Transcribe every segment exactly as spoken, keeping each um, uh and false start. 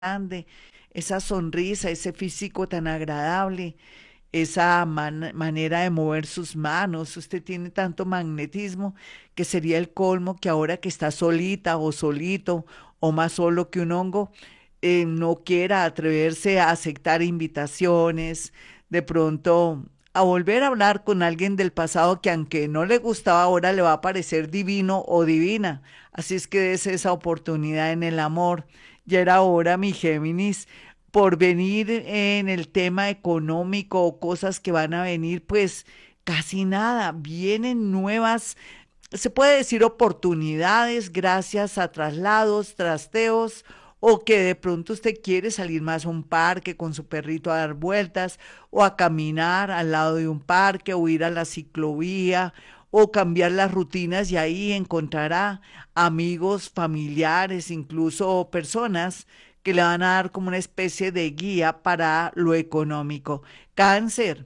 grande, esa sonrisa, ese físico tan agradable, esa man- manera de mover sus manos. Usted tiene tanto magnetismo que sería el colmo que ahora que está solita o solito o más solo que un hongo, eh, no quiera atreverse a aceptar invitaciones, de pronto a volver a hablar con alguien del pasado que aunque no le gustaba ahora le va a parecer divino o divina. Así es que des esa oportunidad en el amor. Ya era hora, mi Géminis, por venir en el tema económico o cosas que van a venir, pues casi nada. Vienen nuevas, se puede decir oportunidades gracias a traslados, trasteos, o que de pronto usted quiere salir más a un parque con su perrito a dar vueltas, o a caminar al lado de un parque, o ir a la ciclovía, o cambiar las rutinas y ahí encontrará amigos, familiares, incluso personas que le van a dar como una especie de guía para lo económico. Cáncer.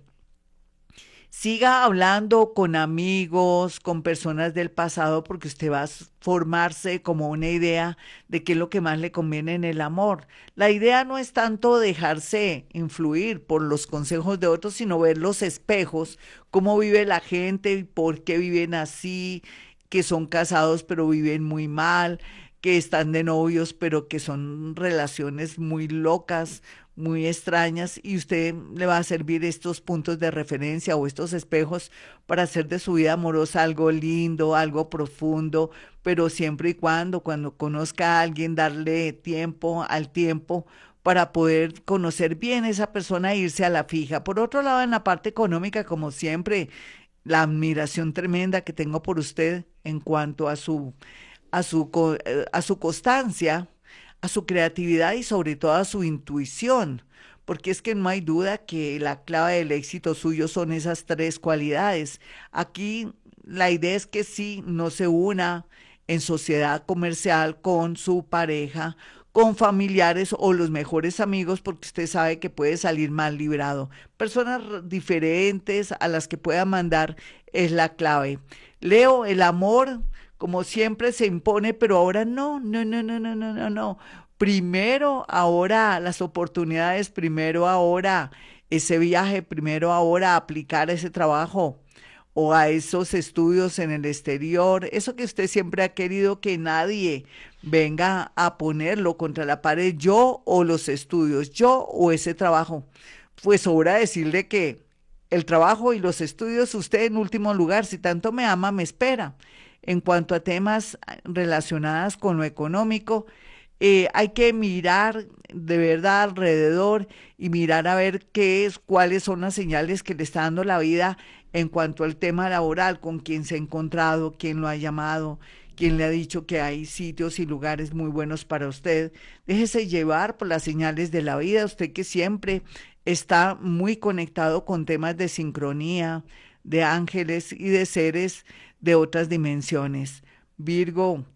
Siga hablando con amigos, con personas del pasado, porque usted va a s- formarse como una idea de qué es lo que más le conviene en el amor. La idea no es tanto dejarse influir por los consejos de otros, sino ver los espejos, cómo vive la gente y por qué viven así, que son casados pero viven muy mal, que están de novios pero que son relaciones muy locas, muy extrañas, y usted le va a servir estos puntos de referencia o estos espejos para hacer de su vida amorosa algo lindo, algo profundo, pero siempre y cuando, cuando conozca a alguien, darle tiempo al tiempo para poder conocer bien a esa persona e irse a la fija. Por otro lado, en la parte económica, como siempre, la admiración tremenda que tengo por usted en cuanto a su a su, co- eh, a su constancia, a su creatividad y sobre todo a su intuición, porque es que no hay duda que la clave del éxito suyo son esas tres cualidades. Aquí la idea es que sí, no se una en sociedad comercial con su pareja, con familiares o los mejores amigos, porque usted sabe que puede salir mal librado. Personas r- diferentes a las que pueda mandar es la clave. Leo, el amor como siempre se impone, pero ahora no, no, no, no, no, no, no, no. Primero, ahora las oportunidades, primero, ahora ese viaje, primero, ahora aplicar ese trabajo o a esos estudios en el exterior, eso que usted siempre ha querido que nadie venga a ponerlo contra la pared, yo o los estudios, yo o ese trabajo. Pues sobra decirle que el trabajo y los estudios, usted en último lugar, si tanto me ama, me espera. En cuanto a temas relacionados con lo económico, eh, hay que mirar de verdad alrededor y mirar a ver qué es, cuáles son las señales que le está dando la vida en cuanto al tema laboral, con quién se ha encontrado, quién lo ha llamado, quién le ha dicho que hay sitios y lugares muy buenos para usted. Déjese llevar por las señales de la vida, usted que siempre está muy conectado con temas de sincronía, de ángeles y de seres de otras dimensiones. Virgo,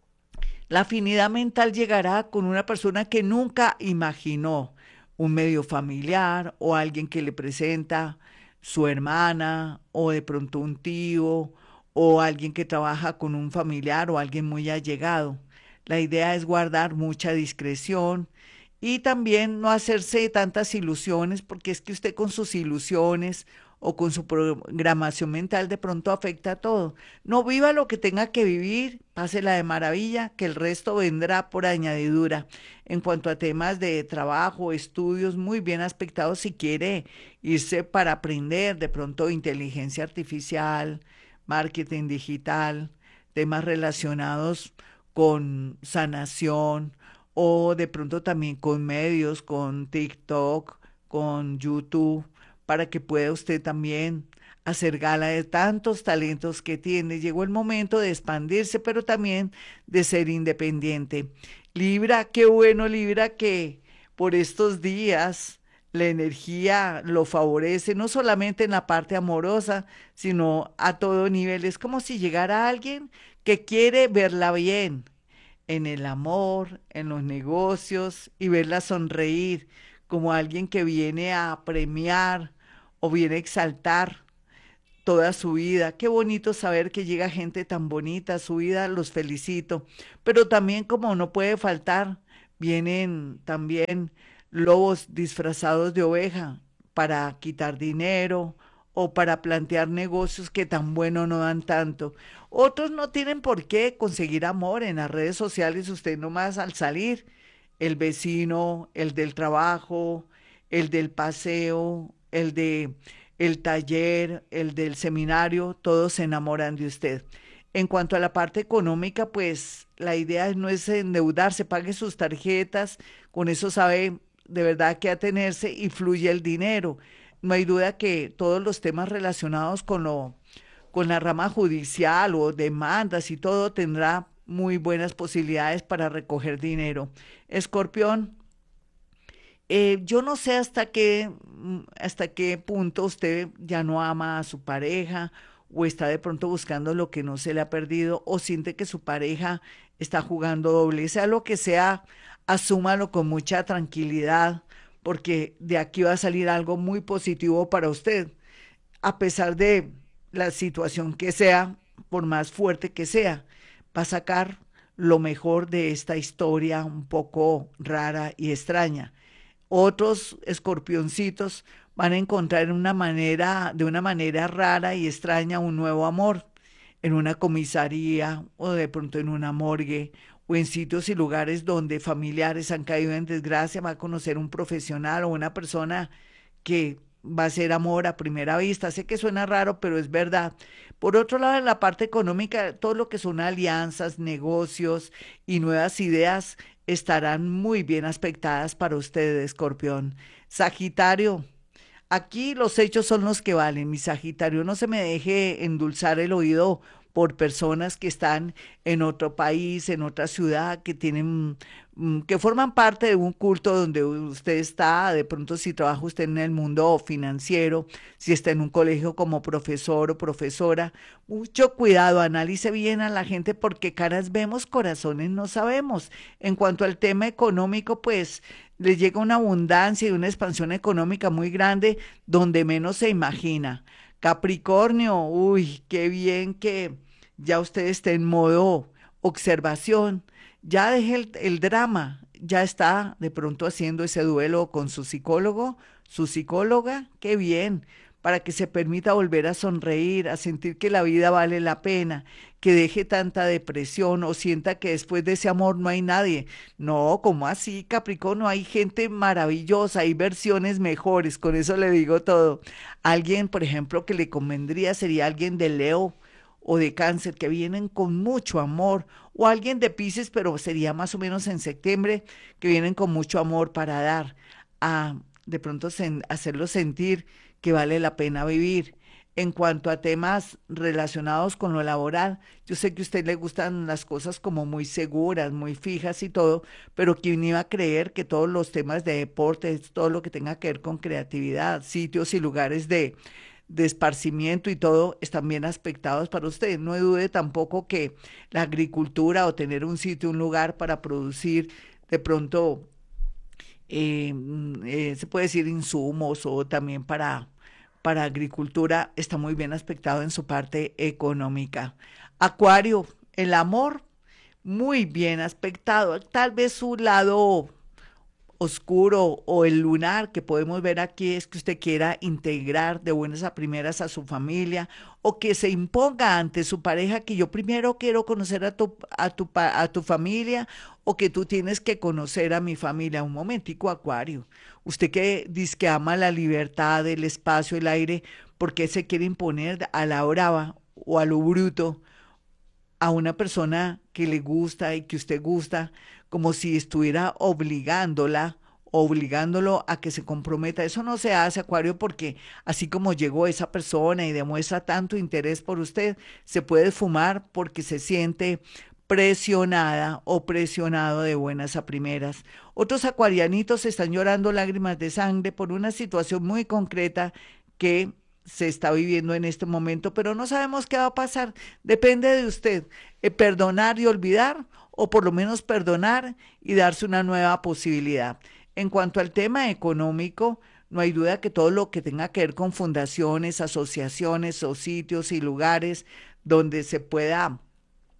la afinidad mental llegará con una persona que nunca imaginó, un medio familiar o alguien que le presenta su hermana o de pronto un tío o alguien que trabaja con un familiar o alguien muy allegado. La idea es guardar mucha discreción y también no hacerse tantas ilusiones, porque es que usted con sus ilusiones o con su programación mental de pronto afecta a todo. No viva lo que tenga que vivir, pásela de maravilla, que el resto vendrá por añadidura. En cuanto a temas de trabajo, estudios, muy bien aspectados si quiere irse para aprender de pronto inteligencia artificial, marketing digital, temas relacionados con sanación o de pronto también con medios, con TikTok, con YouTube, para que pueda usted también hacer gala de tantos talentos que tiene. Llegó el momento de expandirse, pero también de ser independiente. Libra, qué bueno, Libra, que por estos días la energía lo favorece, no solamente en la parte amorosa, sino a todo nivel. Es como si llegara alguien que quiere verla bien en el amor, en los negocios y verla sonreír como alguien que viene a premiar o viene a exaltar toda su vida. Qué bonito saber que llega gente tan bonita a su vida, los felicito. Pero también como no puede faltar, vienen también lobos disfrazados de oveja para quitar dinero o para plantear negocios que tan bueno no dan tanto. Otros no tienen por qué conseguir amor en las redes sociales, usted nomás al salir, el vecino, el del trabajo, el del paseo, el de el taller, el del seminario, todos se enamoran de usted. En cuanto a la parte económica, pues la idea no es endeudarse, pague sus tarjetas, con eso sabe de verdad qué atenerse y fluye el dinero. No hay duda que todos los temas relacionados con lo, con la rama judicial o demandas y todo tendrá muy buenas posibilidades para recoger dinero. Escorpión, eh, yo no sé hasta qué, mm, hasta qué punto usted ya no ama a su pareja o está de pronto buscando lo que no se le ha perdido o siente que su pareja está jugando doble. Sea lo que sea, asúmalo con mucha tranquilidad porque de aquí va a salir algo muy positivo para usted, a pesar de la situación que sea, por más fuerte que sea, va a sacar lo mejor de esta historia un poco rara y extraña. Otros escorpioncitos van a encontrar una manera, de una manera rara y extraña un nuevo amor en una comisaría o de pronto en una morgue o en sitios y lugares donde familiares han caído en desgracia, va a conocer un profesional o una persona que va a ser amor a primera vista. Sé que suena raro, pero es verdad. Por otro lado, en la parte económica, todo lo que son alianzas, negocios y nuevas ideas estarán muy bien aspectadas para ustedes, Escorpión. Sagitario, aquí los hechos son los que valen, mi Sagitario. No se me deje endulzar el oído por personas que están en otro país, en otra ciudad, que tienen, mm, que forman parte de un culto donde usted está, de pronto si trabaja usted en el mundo financiero, si está en un colegio como profesor o profesora, mucho cuidado, analice bien a la gente porque caras vemos, corazones no sabemos. En cuanto al tema económico, pues les llega una abundancia y una expansión económica muy grande donde menos se imagina. Capricornio, uy, qué bien que ya usted esté en modo observación, ya deje el, el drama, ya está de pronto haciendo ese duelo con su psicólogo, su psicóloga, qué bien, para que se permita volver a sonreír, a sentir que la vida vale la pena, que deje tanta depresión o sienta que después de ese amor no hay nadie. No, ¿cómo así, Capricornio? Hay gente maravillosa, hay versiones mejores, con eso le digo todo. Alguien, por ejemplo, que le convendría sería alguien de Leo o de Cáncer que vienen con mucho amor, o alguien de Piscis, pero sería más o menos en septiembre, que vienen con mucho amor para dar, a de pronto sen- hacerlo sentir que vale la pena vivir. En cuanto a temas relacionados con lo laboral, yo sé que a usted le gustan las cosas como muy seguras, muy fijas y todo, pero ¿quién iba a creer que todos los temas de deportes, todo lo que tenga que ver con creatividad, sitios y lugares de, de esparcimiento y todo están bien aspectados para usted? No dude tampoco que la agricultura o tener un sitio, un lugar para producir de pronto, eh, mm, eh, se puede decir insumos o también para, para agricultura, está muy bien aspectado en su parte económica. Acuario, el amor, muy bien aspectado. Tal vez su lado oscuro o el lunar que podemos ver aquí es que usted quiera integrar de buenas a primeras a su familia o que se imponga ante su pareja que yo primero quiero conocer a tu, a tu, pa- a tu familia o que tú tienes que conocer a mi familia. Un momentico, Acuario. Usted que dice que ama la libertad, el espacio, el aire, ¿por qué se quiere imponer a la brava o a lo bruto a una persona que le gusta y que usted gusta, como si estuviera obligándola, obligándolo a que se comprometa? Eso no se hace, Acuario, porque así como llegó esa persona y demuestra tanto interés por usted, se puede fumar porque se siente presionada o presionado de buenas a primeras. Otros acuarianitos están llorando lágrimas de sangre por una situación muy concreta que se está viviendo en este momento, pero no sabemos qué va a pasar. Depende de usted, eh, perdonar y olvidar, o por lo menos perdonar y darse una nueva posibilidad. En cuanto al tema económico, no hay duda que todo lo que tenga que ver con fundaciones, asociaciones o sitios y lugares donde se pueda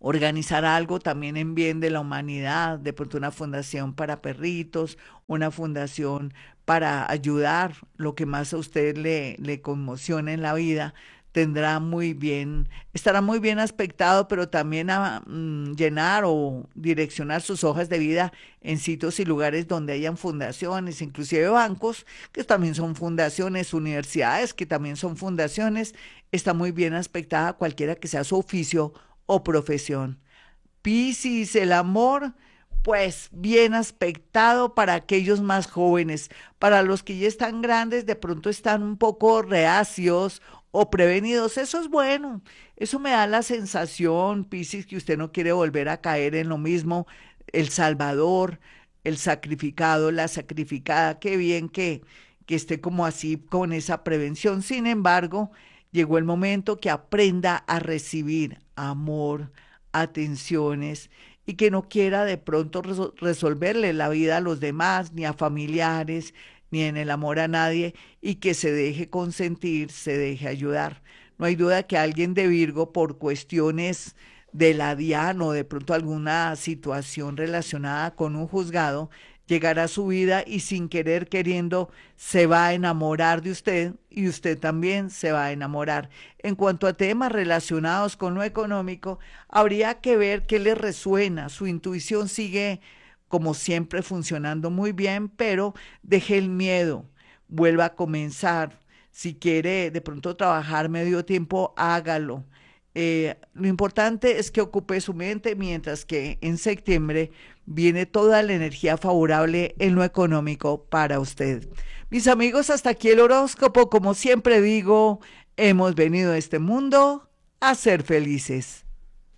organizar algo también en bien de la humanidad, de pronto una fundación para perritos, una fundación para ayudar lo que más a usted le, le conmociona en la vida, tendrá muy bien, estará muy bien aspectado, pero también a mm, llenar o direccionar sus hojas de vida en sitios y lugares donde hayan fundaciones, inclusive bancos, que también son fundaciones, universidades, que también son fundaciones, está muy bien aspectada cualquiera que sea su oficio o profesión. Piscis, el amor, pues bien aspectado para aquellos más jóvenes. Para los que ya están grandes, de pronto están un poco reacios o prevenidos. Eso es bueno. Eso me da la sensación, Piscis, que usted no quiere volver a caer en lo mismo. El Salvador, el sacrificado, la sacrificada. Qué bien que, que esté como así con esa prevención. Sin embargo, llegó el momento que aprenda a recibir amor, atenciones y que no quiera de pronto resol- resolverle la vida a los demás, ni a familiares, ni en el amor a nadie, y que se deje consentir, se deje ayudar. No hay duda que alguien de Virgo, por cuestiones de la Diana o de pronto alguna situación relacionada con un juzgado, llegará a su vida y sin querer queriendo se va a enamorar de usted y usted también se va a enamorar. En cuanto a temas relacionados con lo económico, habría que ver qué le resuena. Su intuición sigue, como siempre, funcionando muy bien, pero deje el miedo, vuelva a comenzar. Si quiere de pronto trabajar medio tiempo, hágalo. Eh, lo importante es que ocupe su mente, mientras que en septiembre viene toda la energía favorable en lo económico para usted. Mis amigos, hasta aquí el horóscopo. Como siempre digo, hemos venido a este mundo a ser felices.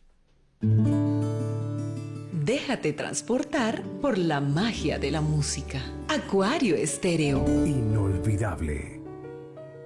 Déjate transportar por la magia de la música. Acuario Estéreo. Inolvidable.